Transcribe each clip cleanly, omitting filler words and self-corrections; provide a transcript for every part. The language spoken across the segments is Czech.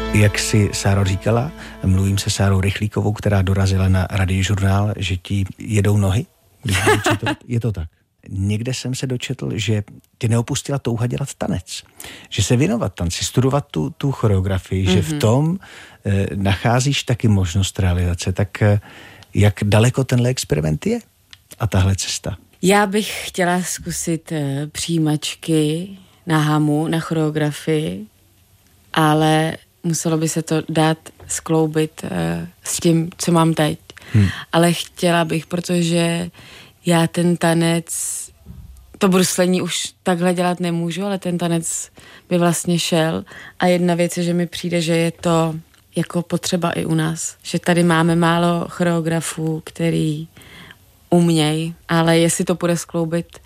Jak si Sáro říkala, mluvím se Sárou Rychlíkovou, která dorazila na Radiožurnál, že ti jedou nohy, když je to tak. Někde jsem se dočetl, že tě neopustila touha dělat tanec, že se věnovat tanci, studovat tu choreografii, že v tom nacházíš taky možnost realizace. Tak jak daleko tenhle experiment je a tahle cesta? Já bych chtěla zkusit přijímačky na hamu, na choreografii, ale muselo by se to dát skloubit s tím, co mám teď. Ale chtěla bych, protože já ten tanec, to bruslení už takhle dělat nemůžu, ale ten tanec by vlastně šel. A jedna věc je, že mi přijde, že je to jako potřeba i u nás. Že tady máme málo choreografů, který umějí, ale jestli to půjde skloubit,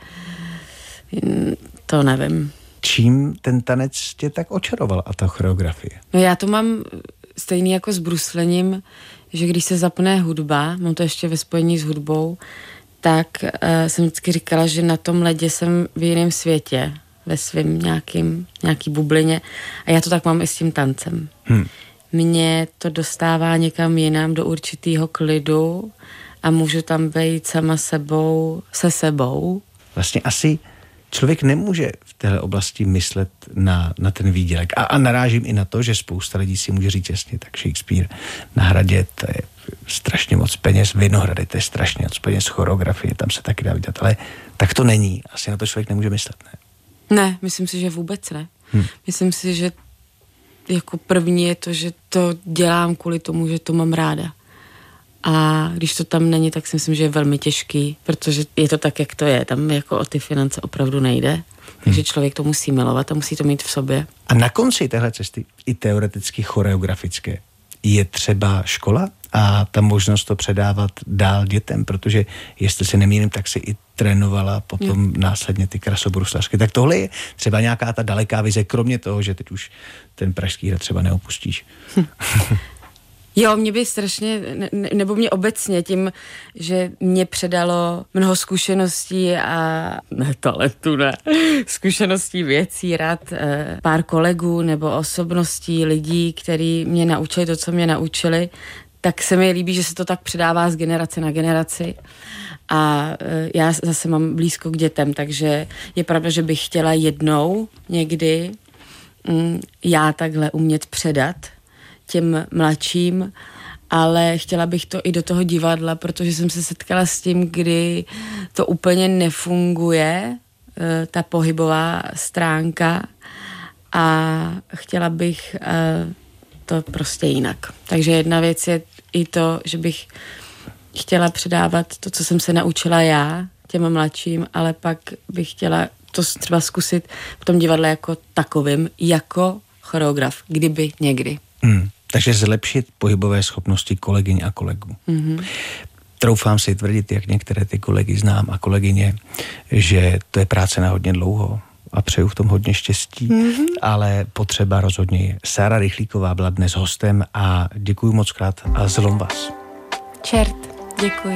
to nevím. Čím ten tanec tě tak očaroval a ta choreografie? No já to mám stejný jako s bruslením, že když se zapne hudba, mám to ještě ve spojení s hudbou, tak jsem vždycky říkala, že na tom ledě jsem v jiném světě, ve svém nějaký bublině a já to tak mám i s tím tancem. Mě to dostává někam jinam do určitého klidu a můžu tam být sama se sebou. Vlastně asi člověk nemůže v téhle oblasti myslet na ten výdělek. A narážím i na to, že spousta lidí si může říct jasně, tak Shakespeare na Hradě, to je strašně moc peněz, Vinohrady, to je strašně moc peněz, choreografie, tam se taky dá vidět, ale tak to není. Asi na to člověk nemůže myslet, ne? Ne, myslím si, že vůbec ne. Myslím si, že jako první je to, že to dělám kvůli tomu, že to mám ráda. A když to tam není, tak si myslím, že je velmi těžký, protože je to tak, jak to je. Tam jako o ty finance opravdu nejde. Takže člověk to musí milovat a musí to mít v sobě. A na konci téhle cesty, i teoreticky choreografické, je třeba škola a ta možnost to předávat dál dětem, protože jestli se nemýlím, tak si i trénovala potom následně ty krasobruslařky. Tak tohle je třeba nějaká ta daleká vize, kromě toho, že teď už ten Pražský hrad třeba neopustíš. Jo, mě by strašně, nebo mě obecně tím, že mě předalo mnoho zkušeností a zkušeností, věcí, rád pár kolegů nebo osobností, lidí, který mě naučili to, co mě naučili, tak se mi líbí, že se to tak předává z generace na generaci a já zase mám blízko k dětem, takže je pravda, že bych chtěla jednou někdy já takhle umět předat těm mladším, ale chtěla bych to i do toho divadla, protože jsem se setkala s tím, kdy to úplně nefunguje, ta pohybová stránka a chtěla bych to prostě jinak. Takže jedna věc je i to, že bych chtěla předávat to, co jsem se naučila já těm mladším, ale pak bych chtěla to třeba zkusit v tom divadle jako takovým, jako choreograf, kdyby někdy. Takže zlepšit pohybové schopnosti kolegyň a kolegů. Troufám si tvrdit, jak některé ty kolegy znám a kolegyně, že to je práce na hodně dlouho a přeju v tom hodně štěstí, ale potřeba rozhodně je. Sára Rychlíková byla dnes hostem a děkuji moc krát a zlom vás. Čert, děkuji.